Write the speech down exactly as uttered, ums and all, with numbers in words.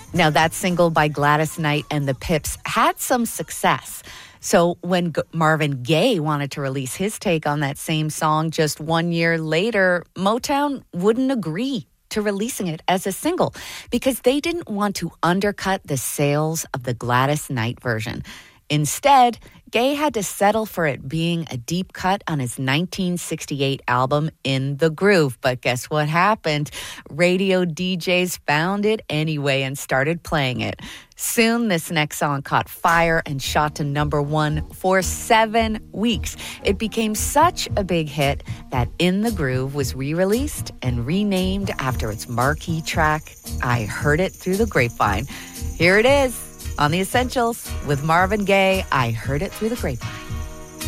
Now, that single by Gladys Knight and the Pips had some success. So when G- Marvin Gaye wanted to release his take on that same song just one year later, Motown wouldn't agree to releasing it as a single because they didn't want to undercut the sales of the Gladys Knight version. Instead, Gaye had to settle for it being a deep cut on his nineteen sixty-eight album, In the Groove. But guess what happened? Radio D Js found it anyway and started playing it. Soon, this next song caught fire and shot to number one for seven weeks. It became such a big hit that In the Groove was re-released and renamed after its marquee track, I Heard It Through the Grapevine. Here it is on The Essentials with Marvin Gaye, I Heard It Through the Grapevine.